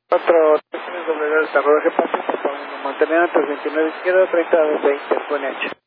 4 3 W desarrollo de pase, mantener entre 29 izquierda, 30 20, FNH.